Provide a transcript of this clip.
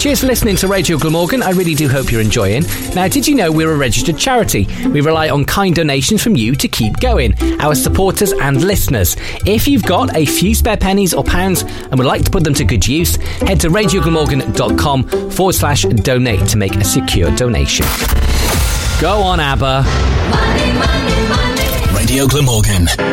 Cheers for listening to Radio Glamorgan. I really do hope you're enjoying. Now, did you know we're a registered charity? We rely on kind donations from you to keep going, our supporters and listeners. If you've got a few spare pennies or pounds and would like to put them to good use, head to radioglamorgan.com/donate to make a secure donation. Go on, ABBA. Money, money, money. Radio Glamorgan.